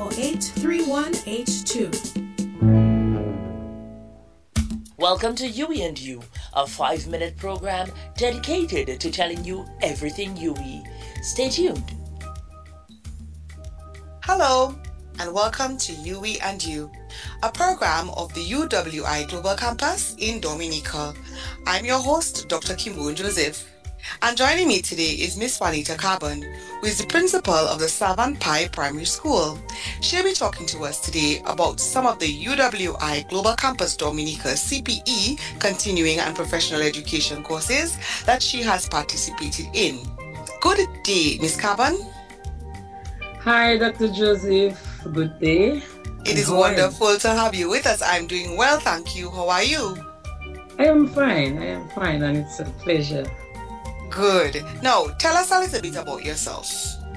708-31H2. Welcome to UE and You, a 5-minute program dedicated to telling you everything UE. Stay tuned. Hello, and welcome to UE and You, a program of the UWI Global Campus in Dominica. I'm your host, Dr. Kimboon Joseph. And joining me today is Miss Juanita Carbon, who is the principal of the Savant Pi Primary School. She'll be talking to us today about some of the UWI Global Campus Dominica CPE continuing and professional education courses that she has participated in. Good day, Miss Carbon. Hi, Dr. Joseph. Good day. It is wonderful to have you with us. I'm doing well, thank you. How are you? I am fine, and it's a pleasure. Good. Now, tell us a little bit about yourself.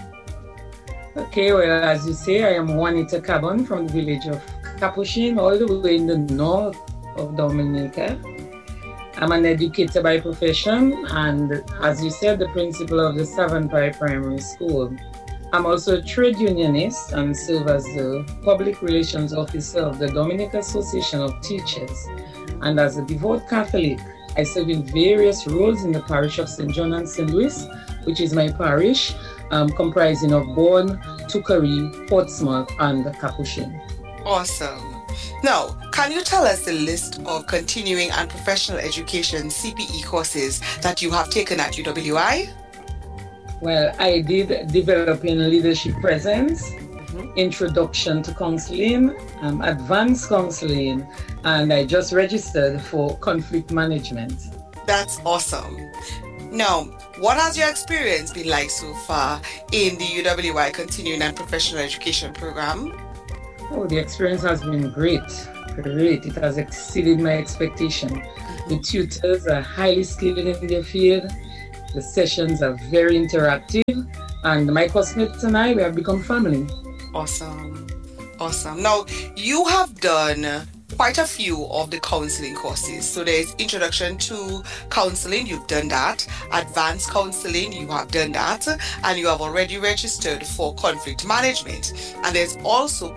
Okay, well, as you say, I am Juanita Carbon from the village of Capuchin, all the way in the north of Dominica. I'm an educator by profession, and as you said, the principal of the Savant Pi Primary School. I'm also a trade unionist and serve as the public relations officer of the Dominica Association of Teachers. And as a devout Catholic, I serve in various roles in the parish of St. John and St. Louis, which is my parish, comprising of Bourne, Tuckery, Portsmouth, and Capuchin. Awesome. Now, can you tell us the list of continuing and professional education CPE courses that you have taken at UWI? Well, I did Developing Leadership Presence, Introduction to Counseling, Advanced Counseling, and I just registered for Conflict Management. That's awesome. Now, what has your experience been like so far in the UWI Continuing and Professional Education Program? Oh, the experience has been great. It has exceeded my expectation. The tutors are highly skilled in their field. The sessions are very interactive, and my classmates and I, we have become family. Awesome. Now, you have done quite a few of the counseling courses. So there's Introduction to Counseling, you've done that. Advanced Counseling, you have done that. And you have already registered for Conflict Management. And there's also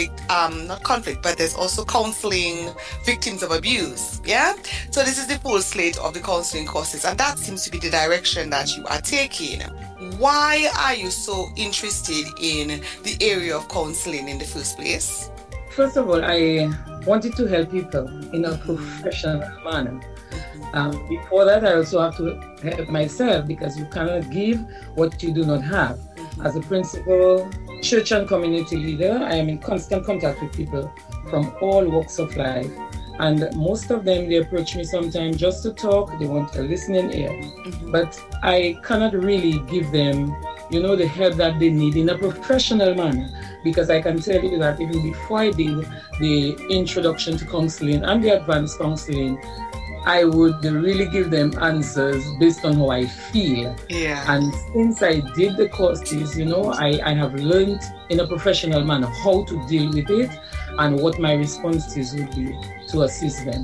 there's also Counseling Victims of Abuse. Yeah? So this is the full slate of the counseling courses. And that seems to be the direction that you are taking. Why are you so interested in the area of counseling in the first place? First of all, I wanted to help people in a professional manner. Before that, I also have to help myself because you cannot give what you do not have. As a principal, church and community leader, I am in constant contact with people from all walks of life. And most of them, they approach me sometimes just to talk. They want a listening ear. But I cannot really give them, the help that they need in a professional manner. Because I can tell you that even before I did the Introduction to Counseling and the Advanced Counseling, I would really give them answers based on how I feel. Yeah. And since I did the courses, I have learned in a professional manner how to deal with it and what my responses would be to assist them.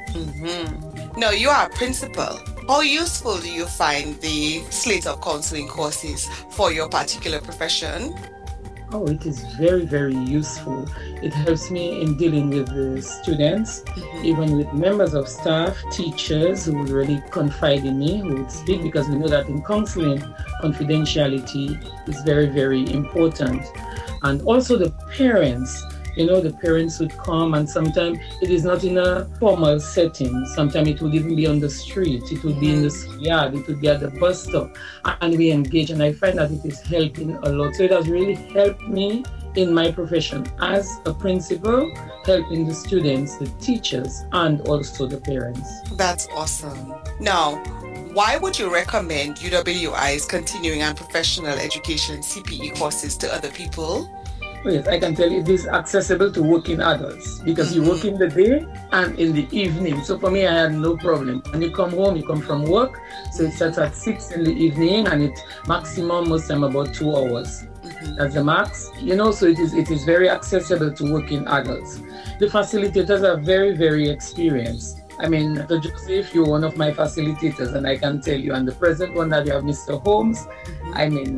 Now, you are a principal. How useful do you find the slate of counseling courses for your particular profession? Oh, it is very, very useful. It helps me in dealing with the students, even with members of staff, teachers who would really confide in me, who would speak, because we know that in counseling, confidentiality is very, very important. And also the parents. The parents would come, and sometimes it is not in a formal setting. Sometimes it would even be on the street. It would be in the yard. It would be at the bus stop. And we engage, and I find that it is helping a lot. So it has really helped me in my profession as a principal, helping the students, the teachers, and also the parents. That's awesome. Now, why would you recommend UWI's Continuing and Professional Education CPE courses to other people? Yes, I can tell you it is accessible to working adults because you work in the day and in the evening. So for me, I had no problem. When you come home, you come from work, so it starts at 6 in the evening and it maximum most time about 2 hours. That's the max. So it is very accessible to working adults. The facilitators are very, very experienced. Dr. Joseph, you're one of my facilitators, and I can tell you, and the present one that you have, Mr. Holmes,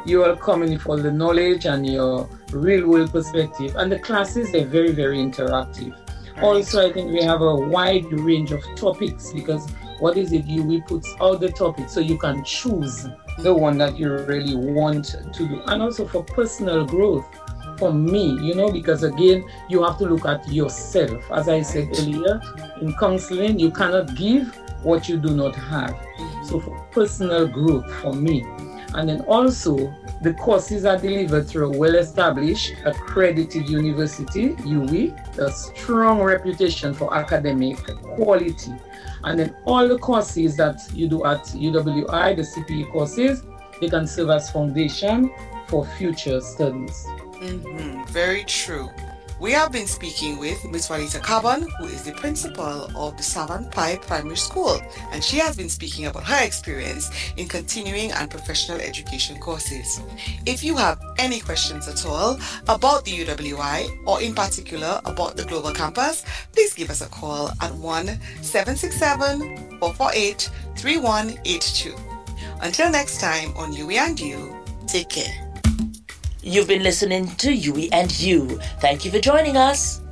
you are coming for the knowledge and your real world perspective. And the classes, they're very, very interactive. Also, I think we have a wide range of topics, because what is it? We put out the topic so you can choose the one that you really want to do. And also for personal growth, for me, because again, you have to look at yourself. As I said earlier, in counseling, you cannot give what you do not have. So for personal growth, for me. And then also, the courses are delivered through a well-established, accredited university, UWI, a strong reputation for academic quality. And then all the courses that you do at UWI, the CPE courses, they can serve as foundation for future studies. Very true. We have been speaking with Ms. Walita Carbon, who is the principal of the Savant Pi Primary School, and she has been speaking about her experience in continuing and professional education courses. If you have any questions at all about the UWI, or in particular about the Global Campus, please give us a call at 1-767-448-3182. Until next time on UWI and You, take care. You've been listening to UWI and You. Thank you for joining us.